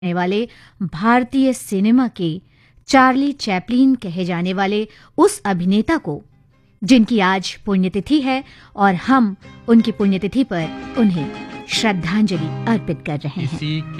करने वाले भारतीय सिनेमा के चार्ली चैपलिन कहे जाने वाले उस अभिनेता को, जिनकी आज पुण्यतिथि है और हम उनकी पुण्यतिथि पर उन्हें श्रद्धांजलि अर्पित कर रहे हैं।